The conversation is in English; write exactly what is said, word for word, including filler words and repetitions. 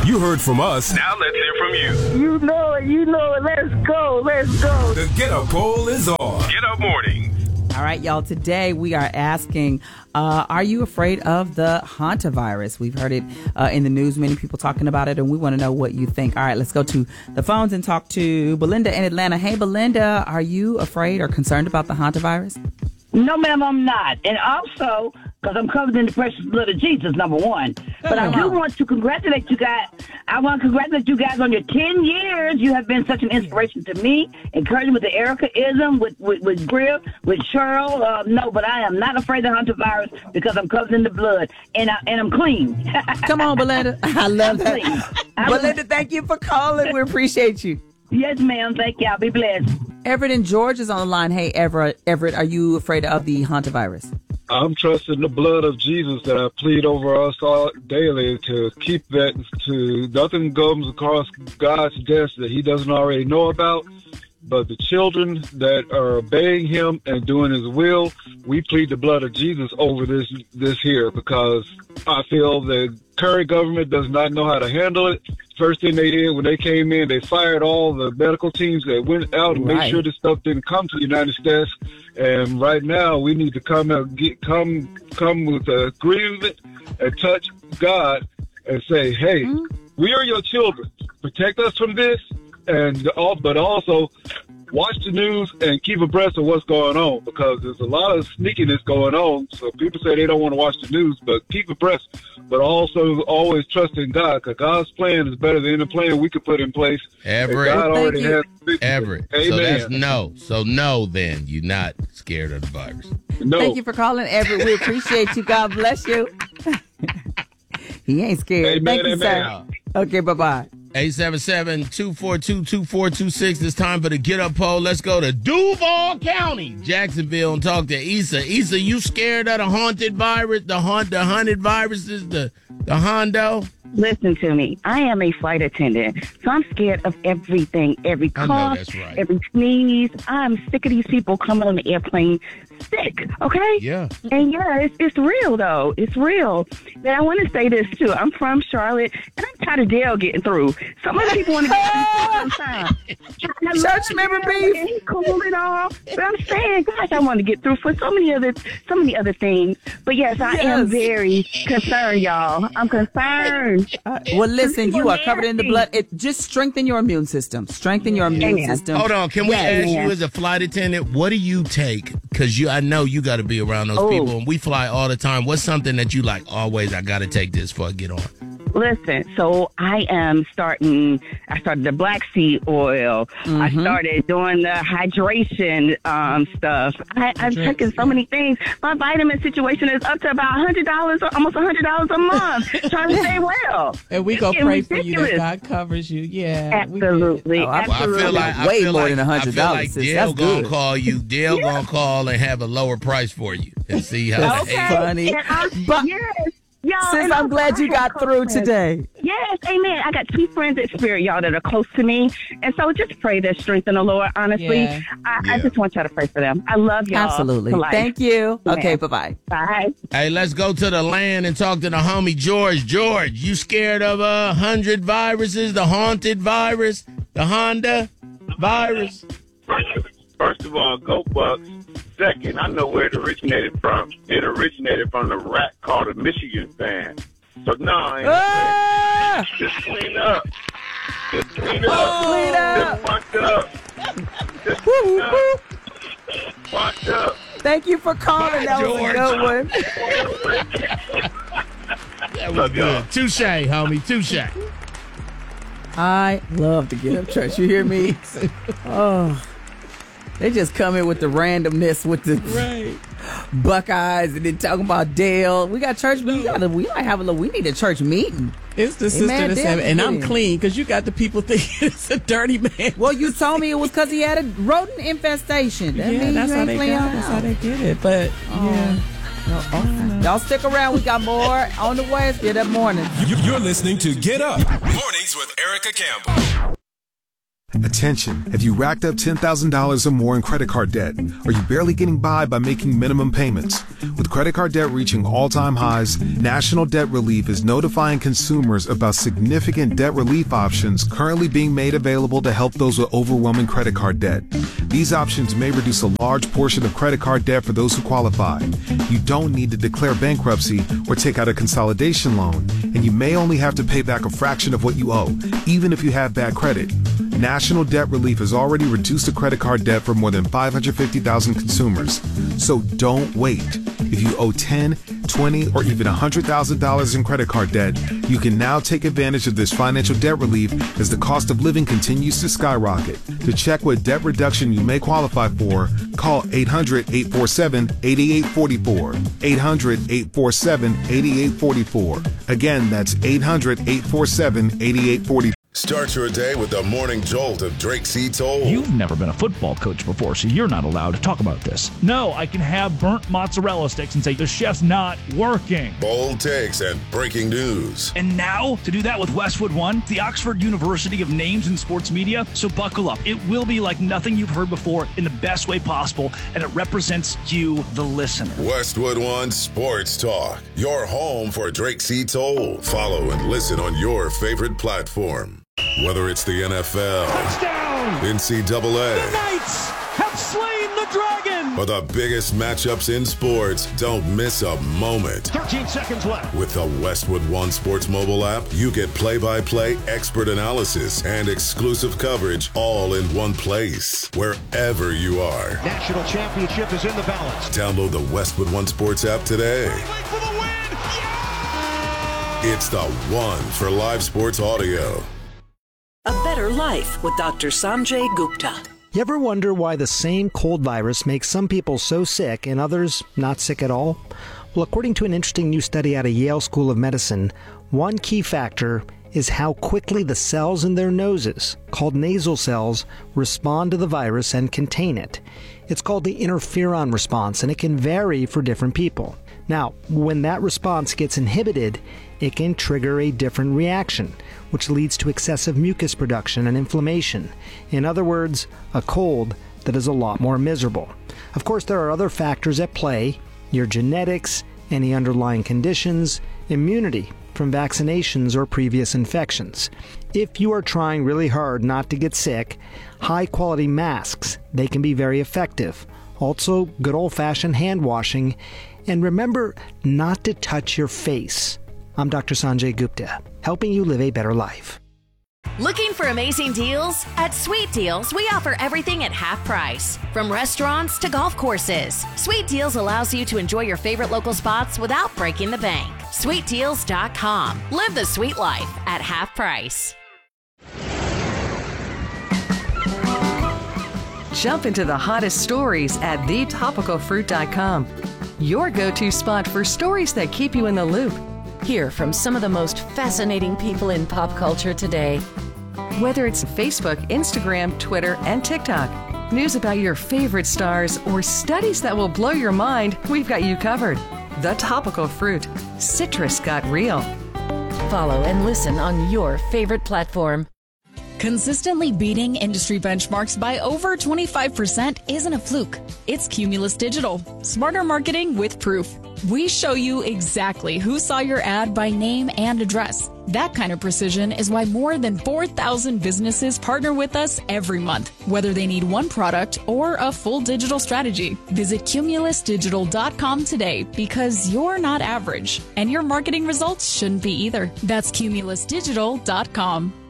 You heard from us. Now let's hear from you. You know it. You know it. Let's go. Let's go. The Get Up poll is on. Get Up Morning. All right, y'all. Today we are asking, uh, are you afraid of the hantavirus? We've heard it uh, in the news, many people talking about it, and we want to know what you think. All right, let's go to the phones and talk to Belinda in Atlanta. Hey, Belinda, are you afraid or concerned about the hantavirus? No, ma'am, I'm not. And also, because I'm covered in the precious blood of Jesus, number one. But I do want to congratulate you guys. I want to congratulate you guys on your ten years. You have been such an inspiration to me, encouraging with the Erica-ism, with, with, with Griff, with Cheryl. Uh, no, but I am not afraid of the hantavirus because I'm covered in the blood, and, I, and I'm clean. Come on, Belinda. I love that. I'm Belinda, thank you for calling. We appreciate you. Yes, ma'am. Thank y'all. Be blessed. Everett in Georgia is on the line. Hey, Everett, Everett, are you afraid of the hantavirus? I'm trusting the blood of Jesus that I plead over us all daily to keep that, to nothing comes across God's desk that he doesn't already know about. But the children that are obeying him and doing his will, we plead the blood of Jesus over this this here because I feel the current government does not know how to handle it. First thing they did when they came in, they fired all the medical teams that went out and Right. made sure this stuff didn't come to the United States. And right now, we need to come out, get come come with an agreement and touch God and say, "Hey, mm-hmm. we are your children. Protect us from this." And all, but also watch the news and keep abreast of what's going on because there's a lot of sneakiness going on. So people say they don't want to watch the news, but keep abreast. But also always trust in God because God's plan is better than any plan we could put in place. Everett, God already has Everett. Amen. So that's no. So no, then you're not scared of the virus. No. Thank you for calling, Everett. We appreciate you. God bless you. He ain't scared. Amen, Thank you, amen. sir. Okay, bye-bye. eight seven seven, two four two, two four two six. It's time for the Get Up poll. Let's go to Duval County, Jacksonville, and talk to Issa. Issa, you scared of the haunted virus, the haunt, the haunted viruses, the the Hondo? Listen to me. I am a flight attendant, so I'm scared of everything. Every I know cough, that's right. every sneeze. I'm sick of these people coming on the airplane sick, okay? Yeah. And yeah, it's, it's real, though. It's real. But I want to say this, too. I'm from Charlotte, and I'm tired of Dale getting through. So many people want to get through sometimes. Church member beef. He's cool and all. But I'm saying, gosh, I want to get through for so many other, so many other things. But yes, I Yes. am very concerned, y'all. I'm concerned. Uh, well, listen, you are covered in the blood. It just strengthen your immune system. Strengthen your immune Amen. system. Hold on. Can we Yeah, ask yeah. you as a flight attendant, what do you take? Because you, I know you got to be around those Oh. people, and we fly all the time. What's something that you like always, I got to take this before I get on? Listen, so I am starting, I started the black seed oil. Mm-hmm. I started doing the hydration um, stuff. I, I'm taking so many things. My vitamin situation is up to about one hundred dollars or almost one hundred dollars a month trying to stay well. And we go It's pray for you that ridiculous. God covers you. Yeah. we get it. Absolutely. Oh, I- Well, I absolutely. feel like I Way feel more like, than one hundred I feel dollars, like sis. Dale That's gonna good. call you. Dale gonna call and have a lower price for you and see how. Okay. Hey, Funny. And I'm- But- yes. Y'all, Sis, and I'm also glad I you have got close through friends. today. Yes, amen. I got two friends at Spirit, y'all, that are close to me. And so just pray their strength in the Lord, honestly. Yeah. I, Yeah. I just want y'all to pray for them. I love y'all. Absolutely. to life. Thank you. Amen. Okay, bye-bye. Bye. Hey, let's go to the land and talk to the homie George. George, you scared of a hundred viruses? The haunted virus, the Honda virus. First of all, go Bucks. Second, I know where it originated from. It originated from the rat called a Michigan fan. So no, I ain't Ah! just clean up. Just clean up. Oh, clean up. Just fucked up. Just clean up. Fucked up. Thank you for calling. That was George. a good one. That was good. Touche, homie. Touche. I love to get up church. You hear me? Oh, they just come in with the randomness with the Right. Buckeyes and then talking about Dale. We got church. We got. We might have a. little- We need a church meeting. It's the sister Amen. that said, Damn, and I'm yeah. clean because you got the people thinking it's a dirty man. Well, you told me it was because he had a rodent infestation. That yeah, means that's you how ain't they clean got. your That's house. how they did it. But yeah, Okay. Y'all stick around. We got more on the way. It's Get Up Morning. You- You're listening to Get Up. Mornings with Erica Campbell. Attention, have you racked up ten thousand dollars or more in credit card debt? Are you barely getting by by making minimum payments? With credit card debt reaching all-time highs, National Debt Relief is notifying consumers about significant debt relief options currently being made available to help those with overwhelming credit card debt. These options may reduce a large portion of credit card debt for those who qualify. You don't need to declare bankruptcy or take out a consolidation loan, and you may only have to pay back a fraction of what you owe, even if you have bad credit. National Debt Relief has already reduced the credit card debt for more than five hundred fifty thousand consumers. So don't wait. If you owe ten, twenty, or even one hundred thousand dollars in credit card debt, you can now take advantage of this financial debt relief as the cost of living continues to skyrocket. To check what debt reduction you may qualify for, call eight hundred, eight four seven, eight eight four four. eight hundred, eight four seven, eight eight four four. Again, that's eight hundred, eight four seven, eight eight four four. Start your day with the morning jolt of Drake C. Toll. You've never been a football coach before, so you're not allowed to talk about this. No, I can have burnt mozzarella sticks and say the chef's not working. Bold takes and breaking news. And now, to do that with Westwood One, the Oxford University of Names in Sports Media. So buckle up. It will be like nothing you've heard before in the best way possible, and it represents you, the listener. Westwood One Sports Talk, your home for Drake C. Toll. Follow and listen on your favorite platform. Whether it's the N F L, touchdown, N C double A, the Knights have slain the dragon, or the biggest matchups in sports, don't miss a moment. thirteen seconds left. With the Westwood One Sports mobile app, you get play-by-play, expert analysis, and exclusive coverage all in one place, wherever you are. National championship is in the balance. Download the Westwood One Sports app today. For the win. Yeah! It's the one for live sports audio. A Better Life with Doctor Sanjay Gupta. You ever wonder why the same cold virus makes some people so sick and others not sick at all? Well, according to an interesting new study out of Yale School of Medicine, one key factor is how quickly the cells in their noses, called nasal cells, respond to the virus and contain it. It's called the interferon response, and it can vary for different people. Now, when that response gets inhibited, it can trigger a different reaction, which leads to excessive mucus production and inflammation. In other words, a cold that is a lot more miserable. Of course, there are other factors at play: your genetics, any underlying conditions, immunity from vaccinations or previous infections. If you are trying really hard not to get sick, high-quality masks, they can be very effective. Also, good old-fashioned hand washing. And remember not to touch your face. I'm Doctor Sanjay Gupta, helping you live a better life. Looking for amazing deals? At Sweet Deals, we offer everything at half price. From restaurants to golf courses, Sweet Deals allows you to enjoy your favorite local spots without breaking the bank. sweet deals dot com. Live the sweet life at half price. Jump into the hottest stories at the topical fruit dot com. Your go-to spot for stories that keep you in the loop. Hear from some of the most fascinating people in pop culture today. Whether it's Facebook, Instagram, Twitter, and TikTok, news about your favorite stars, or studies that will blow your mind, we've got you covered. The Topical Fruit. Citrus got real. Follow and listen on your favorite platform. Consistently beating industry benchmarks by over twenty-five percent isn't a fluke. It's Cumulus Digital. Smarter marketing with proof. We show you exactly who saw your ad by name and address. That kind of precision is why more than four thousand businesses partner with us every month, whether they need one product or a full digital strategy. Visit cumulus digital dot com today, because you're not average, and your marketing results shouldn't be either. That's cumulus digital dot com.